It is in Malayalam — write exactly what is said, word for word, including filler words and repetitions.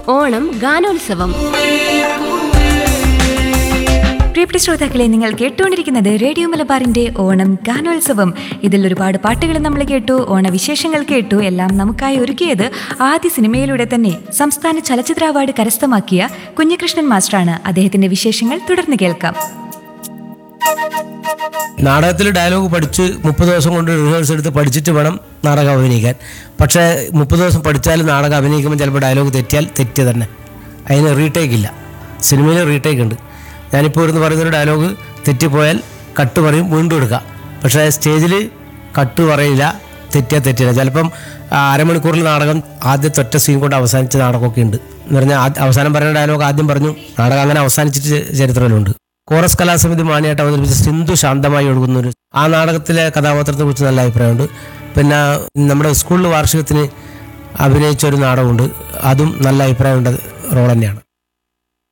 ഓണം ഗാനോത്സവം. പ്രിയപ്പെട്ട ശ്രോതാക്കളെ, നിങ്ങൾ കേട്ടുകൊണ്ടിരിക്കുന്നത് റേഡിയോ മലബാറിന്റെ ഓണം ഗാനോത്സവം. ഇതിൽ ഒരുപാട് പാട്ടുകൾ നമ്മൾ കേട്ടു, ഓണവിശേഷങ്ങൾ കേട്ടു. എല്ലാം നമുക്കായി ഒരുക്കിയത് ആദ്യ സിനിമയിലൂടെ തന്നെ സംസ്ഥാന ചലച്ചിത്ര അവാർഡ് കരസ്ഥമാക്കിയ കുഞ്ഞികൃഷ്ണൻ മാസ്റ്ററാണ്. അദ്ദേഹത്തിന്റെ വിശേഷങ്ങൾ തുടർന്ന് കേൾക്കാം. നാടകത്തിൽ ഡയലോഗ് പഠിച്ച് മുപ്പത് ദിവസം കൊണ്ട് റിഹേഴ്സൽ എടുത്ത് പഠിച്ചിട്ട് വേണം നാടകം അഭിനയിക്കാൻ. പക്ഷേ മുപ്പത് ദിവസം പഠിച്ചാലും നാടകം അഭിനയിക്കുമ്പോൾ ചിലപ്പോൾ ഡയലോഗ് തെറ്റിയാൽ തെറ്റ് തന്നെ. അതിന് റീടേക്ക് ഇല്ല. സിനിമയിൽ റീടേക്ക് ഉണ്ട്. ഞാനിപ്പോൾ ഇരുന്ന് പറയുന്നൊരു ഡയലോഗ് തെറ്റിപ്പോയാൽ കട്ട് പറയും, വീണ്ടും എടുക്കുക. പക്ഷേ സ്റ്റേജിൽ കട്ട് പറയില്ല, തെറ്റിയാൽ തെറ്റില്ല. ചിലപ്പം അരമണിക്കൂറിൽ നാടകം ആദ്യത്തെ ഒറ്റ സീൻ കൊണ്ട് അവസാനിച്ച നാടകമൊക്കെ ഉണ്ട്. എന്ന് പറഞ്ഞാൽ അവസാനം പറയുന്ന ഡയലോഗ് ആദ്യം പറഞ്ഞു നാടകം അങ്ങനെ അവസാനിച്ചിട്ട് ചരിത്രത്തിലുണ്ട്. കോറസ് കലാസമിതി മാനിയായിട്ട് അവതരിപ്പിച്ച സിന്ധു ശാന്തമായി ഒഴുകുന്നൊരു ആ നാടകത്തിലെ കഥാപാത്രത്തെ കുറിച്ച് നല്ല അഭിപ്രായമുണ്ട്. പിന്നെ നമ്മുടെ സ്കൂളിൽ വാർഷികത്തിന് അഭിനയിച്ച ഒരു നാടകമുണ്ട്, അതും നല്ല അഭിപ്രായമുണ്ട് റോൾ തന്നെയാണ്.